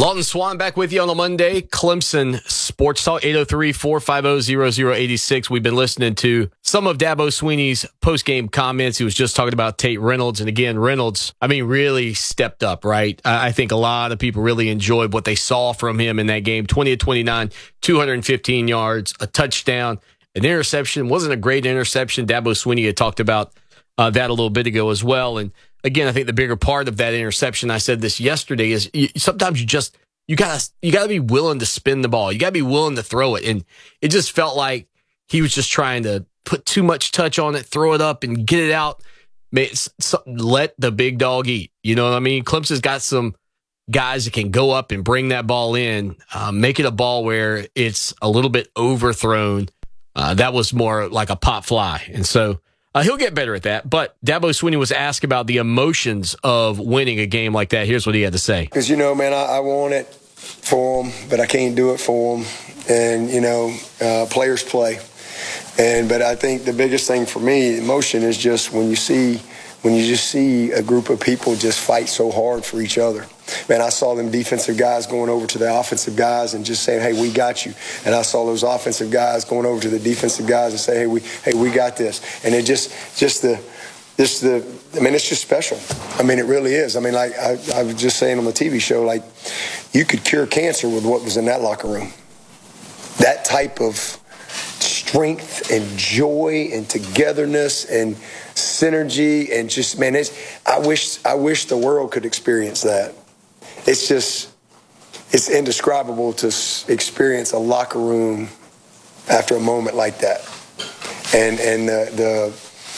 Lawton Swan back with you on a Monday. Clemson Sports Talk, 803-450-0086. We've been listening to some of Dabo Swinney's post-game comments. He was just talking about Tate Reynolds. And again, Reynolds, really stepped up, right? I think a lot of people really enjoyed what they saw from him in that game. 20-29, 215 yards, a touchdown, an interception. Wasn't a great interception. Dabo Swinney had talked about that a little bit ago as well. And again, I think the bigger part of that interception, I said this yesterday, is sometimes you gotta be willing to spin the ball. You gotta be willing to throw it. And it just felt like he was just trying to put too much touch on it, throw it up and get it out. Let the big dog eat. You know what I mean? Clemson's got some guys that can go up and bring that ball in, make it a ball where it's a little bit overthrown. That was more like a pop fly. And so he'll get better at that. But Dabo Swinney was asked about the emotions of winning a game like that. Here's what he had to say. Because, man, I want it for them, but I can't do it for them. And, players play. But I think the biggest thing for me, emotion, is just when you just see a group of people just fight so hard for each other. Man, I saw them defensive guys going over to the offensive guys and just saying, "Hey, we got you." And I saw those offensive guys going over to the defensive guys and say, "Hey, we got this." And it it's just special. It really is. Like I was just saying on the TV show, like, you could cure cancer with what was in that locker room. That type of strength and joy and togetherness and synergy and just, man, I wish the world could experience that. It's indescribable to experience a locker room after a moment like that. And the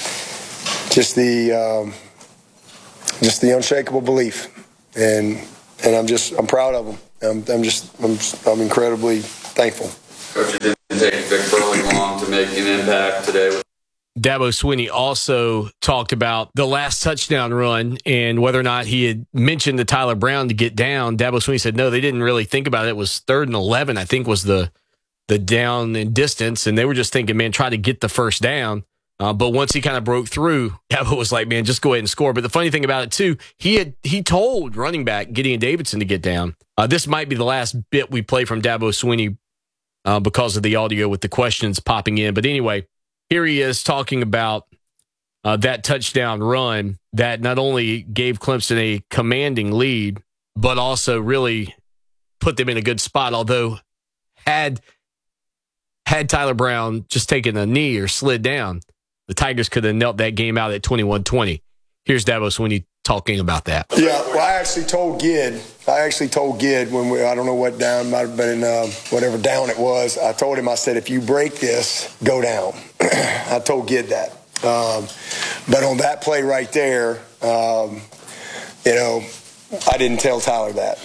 unshakable belief. And I'm proud of them. I'm incredibly thankful. Coach, it didn't take Vic Burley long to make an impact today. Dabo Swinney also talked about the last touchdown run and whether or not he had mentioned to Tyler Brown to get down. Dabo Swinney said, no, they didn't really think about it. It was 3rd and 11, I think, was the down in distance. And they were just thinking, man, try to get the first down. But once he kind of broke through, Dabo was like, man, just go ahead and score. But the funny thing about it, too, he told running back Gideon Davidson to get down. This might be the last bit we play from Dabo Swinney because of the audio with the questions popping in. But anyway, here he is talking about that touchdown run that not only gave Clemson a commanding lead, but also really put them in a good spot. Although had Tyler Brown just taken a knee or slid down, the Tigers could have knelt that game out at 21-20. Here's Dabo Swinney talking about that. Yeah, well, I actually told Gid when I don't know what down, might have been whatever down it was. I told him, I said, if you break this, go down. I told Gid that. But on that play right there, I didn't tell Tyler that.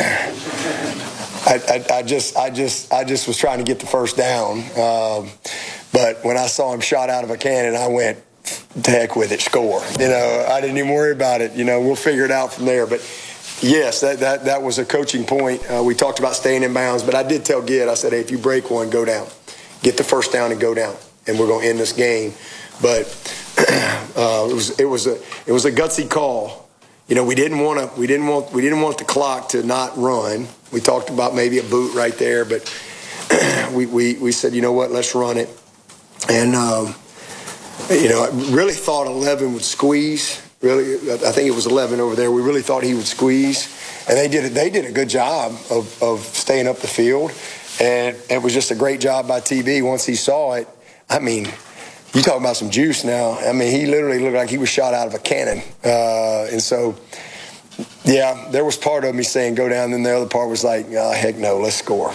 I just was trying to get the first down. But when I saw him shot out of a cannon, I went, to heck with it, score. I didn't even worry about it. We'll figure it out from there. But yes, that was a coaching point. We talked about staying in bounds, but I did tell Gid, I said, hey, if you break one, go down. Get the first down and go down, and we're going to end this game. But it was a gutsy call. We didn't want the clock to not run. We talked about maybe a boot right there, but we said, you know what, let's run it. And I really thought 11 would squeeze. Really, I think it was 11 over there. We really thought he would squeeze, and they did a good job of staying up the field, and it was just a great job by TB once he saw it. You talking about some juice now. He literally looked like he was shot out of a cannon, and so. Yeah, there was part of me saying go down, and the other part was like, oh, heck no, let's score.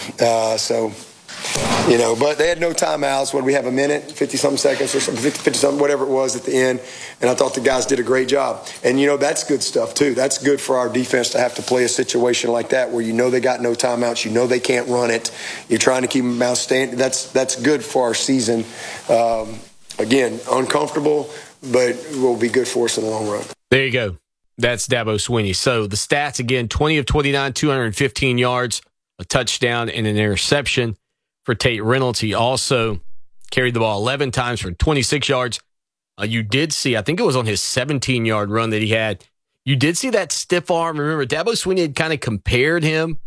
But they had no timeouts. What, we have a minute, 50-something seconds or something, 50-something, whatever it was at the end. And I thought the guys did a great job. And, that's good stuff, too. That's good for our defense to have to play a situation like that where they got no timeouts. They can't run it. You're trying to keep them out staying. That's good for our season. Again, uncomfortable, but will be good for us in the long run. There you go. That's Dabo Swinney. So the stats, again, 20 of 29, 215 yards, a touchdown, and an interception for Tate Reynolds. He also carried the ball 11 times for 26 yards. You did see, I think it was on his 17-yard run that he had, you did see that stiff arm. Remember, Dabo Swinney had kind of compared him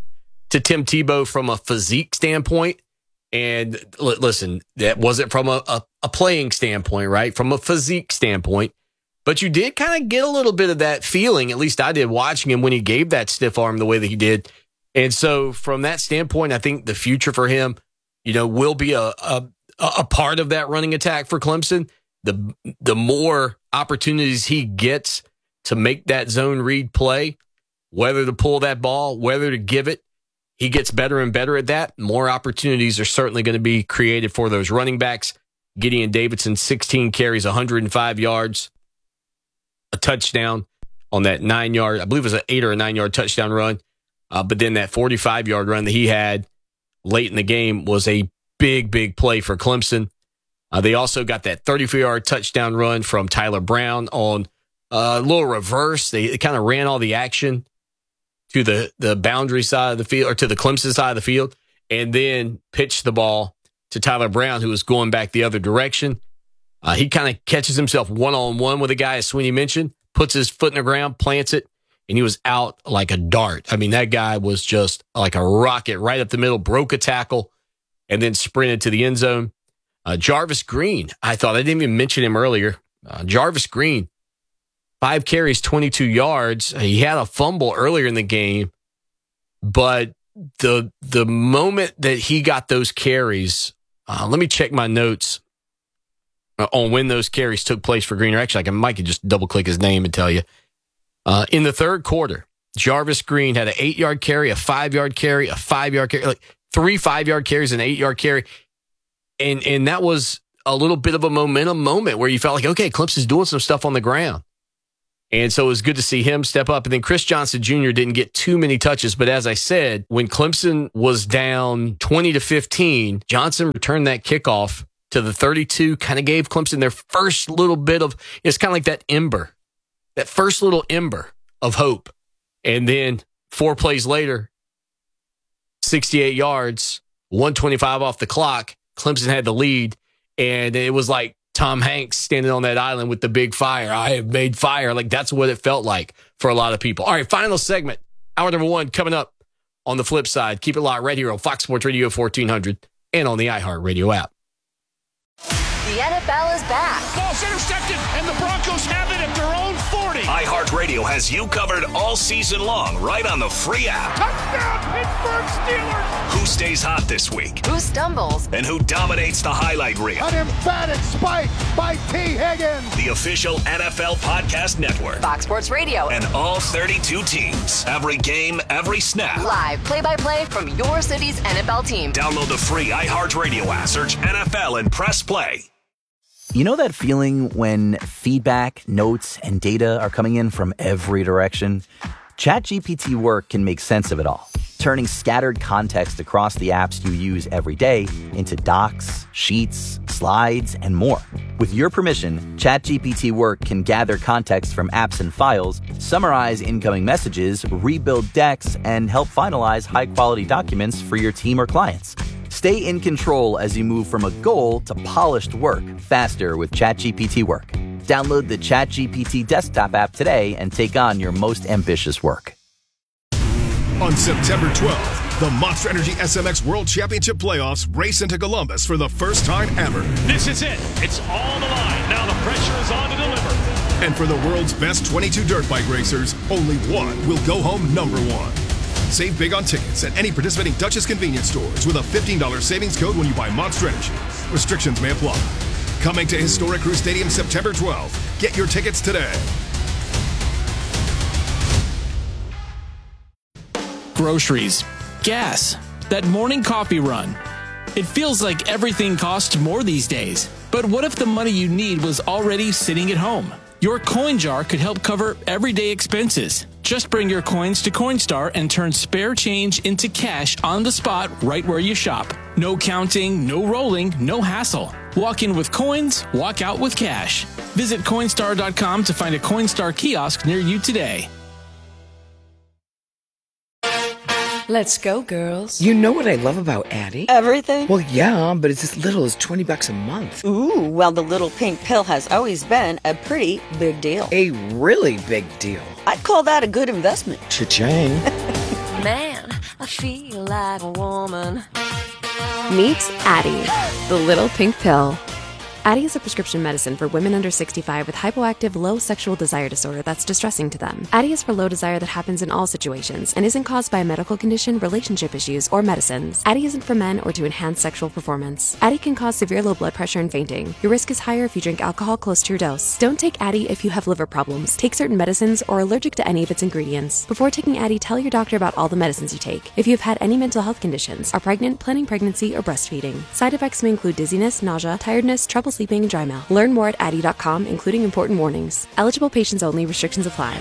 to Tim Tebow from a physique standpoint. And listen, that wasn't from a playing standpoint, right? From a physique standpoint. But you did kind of get a little bit of that feeling, at least I did, watching him when he gave that stiff arm the way that he did. And so from that standpoint, I think the future for him, will be a part of that running attack for Clemson. The more opportunities he gets to make that zone read play, whether to pull that ball, whether to give it, he gets better and better at that. More opportunities are certainly going to be created for those running backs. Gideon Davidson, 16 carries, 105 yards, a touchdown on that 9-yard, I believe it was an 8 or a 9-yard touchdown run. But then that 45-yard run that he had late in the game was a big, big play for Clemson. They also got that 34-yard touchdown run from Tyler Brown on a little reverse. They kind of ran all the action to the boundary side of the field, or to the Clemson side of the field, and then pitched the ball to Tyler Brown, who was going back the other direction. He kind of catches himself one-on-one with a guy, as Sweeney mentioned, puts his foot in the ground, plants it, and he was out like a dart. I mean, that guy was just like a rocket right up the middle, broke a tackle, and then sprinted to the end zone. Jarvis Green, I didn't even mention him earlier. Jarvis Green, 5 carries, 22 yards. He had a fumble earlier in the game, but the moment that he got those carries, let me check my notes on when those carries took place for Green. Or actually, I might just double-click his name and tell you. In the third quarter, Jarvis Green had an 8-yard carry, a 5-yard carry, a 5-yard carry, like 3 5-yard carries, and an 8-yard carry. And that was a little bit of a momentum moment where you felt like, okay, Clemson's doing some stuff on the ground. And so it was good to see him step up. And then Chris Johnson Jr. didn't get too many touches. But as I said, when Clemson was down 20-15, Johnson returned that kickoff to the 32, kind of gave Clemson their first little bit of, it's kind of like that ember, that first little ember of hope. And then 4 plays later, 68 yards, 125 off the clock, Clemson had the lead. And it was like Tom Hanks standing on that island with the big fire. I have made fire. Like, that's what it felt like for a lot of people. All right, final segment. Hour number 1 coming up on the flip side. Keep it locked right here on Fox Sports Radio 1400 and on the iHeartRadio app. The NFL is back. Ball's intercepted, and the Broncos have it at their own 40. iHeartRadio has you covered all season long, right on the free app. Touchdown, Pittsburgh Steelers. Who stays hot this week? Who stumbles? And who dominates the highlight reel? An emphatic spike by T. Higgins. The official NFL podcast network. Fox Sports Radio. And all 32 teams. Every game, every snap. Live play-by-play from your city's NFL team. Download the free iHeartRadio app. Search NFL and press play. You know that feeling when feedback, notes, and data are coming in from every direction? ChatGPT Work can make sense of it all, turning scattered context across the apps you use every day into docs, sheets, slides, and more. With your permission, ChatGPT Work can gather context from apps and files, summarize incoming messages, rebuild decks, and help finalize high-quality documents for your team or clients. Stay in control as you move from a goal to polished work faster with ChatGPT Work. Download the ChatGPT desktop app today and take on your most ambitious work. On September 12th, the Monster Energy SMX World Championship Playoffs race into Columbus for the first time ever. This is it. It's all the line. Now the pressure is on to deliver. And for the world's best 22 dirt bike racers, only one will go home number 1. Save big on tickets at any participating Dutchess convenience stores with a $15 savings code when you buy Monster Energy. Restrictions may apply. Coming to Historic Crew Stadium September 12th. Get your tickets today. Groceries, gas, that morning coffee run. It feels like everything costs more these days. But what if the money you need was already sitting at home? Your coin jar could help cover everyday expenses. Just bring your coins to Coinstar and turn spare change into cash on the spot right where you shop. No counting, no rolling, no hassle. Walk in with coins, walk out with cash. Visit Coinstar.com to find a Coinstar kiosk near you today. Let's go, girls. You know what I love about Addie? Everything? Well, yeah, but it's as little as $20 a month. Ooh, well, the little pink pill has always been a pretty big deal. A really big deal. I'd call that a good investment. Cha-ching. Man, a feel like a woman. Meet Addie, the little pink pill. Addie is a prescription medicine for women under 65 with hypoactive low sexual desire disorder that's distressing to them. Addie is for low desire that happens in all situations and isn't caused by a medical condition, relationship issues, or medicines. Addie isn't for men or to enhance sexual performance. Addie can cause severe low blood pressure and fainting. Your risk is higher if you drink alcohol close to your dose. Don't take Addie if you have liver problems, take certain medicines, or are allergic to any of its ingredients. Before taking Addie, tell your doctor about all the medicines you take. If you have had any mental health conditions, are pregnant, planning pregnancy, or breastfeeding. Side effects may include dizziness, nausea, tiredness, trouble sleeping, and dry mouth. Learn more at Addie.com, including important warnings. Eligible patients only. Restrictions apply.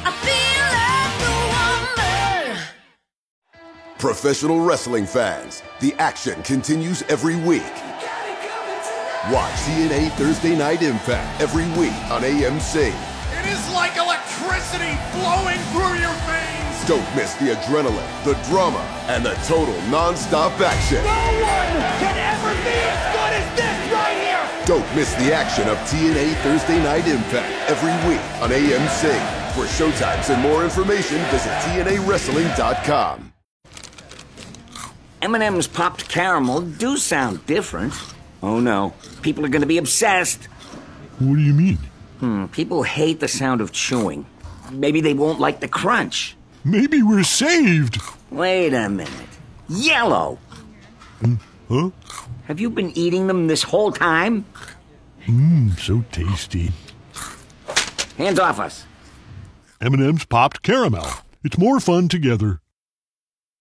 Professional wrestling fans, the action continues every week. Watch TNA Thursday Night Impact every week on AMC. It is like electricity flowing through your veins. Don't miss the adrenaline, the drama, and the total non-stop action. No one can ever be as good as this right here. Don't miss the action of TNA Thursday Night Impact every week on AMC. For showtimes and more information, visit TNAWrestling.com. M&M's popped caramel do sound different. Oh no, people are going to be obsessed. What do you mean? People hate the sound of chewing. Maybe they won't like the crunch. Maybe we're saved. Wait a minute. Yellow! Huh? Have you been eating them this whole time? So tasty. Hands off us. M&M's popped caramel. It's more fun together.